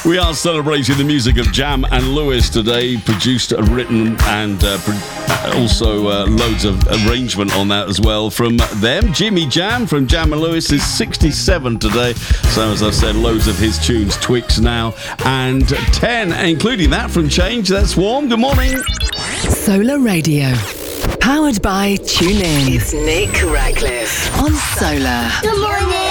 We are celebrating the music of Jam and Lewis today, produced, written, and also loads of arrangement on that as well from them. Jimmy Jam from Jam and Lewis is 67 today. So as I said, loads of his tunes, Twix now, and 10, including that from Change. That's Warm. Good morning. Solar Radio. Powered by TuneIn. It's Nick Radcliffe on Solar. Good morning.